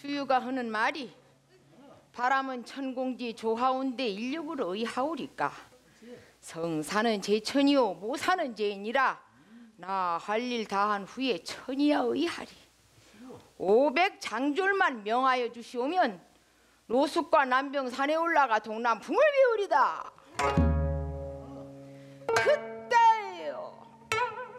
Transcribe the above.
주유가 하는 말이 바람은 천공지 조하온데 인력으로 의하오리까. 성사는 제천이요 모사는 제인이라 나 할 일 다한 후에 천이야 의하리. 500 장졸만 명하여 주시오면 노숙과 남병 산에 올라가 동남풍을 배우리다. 그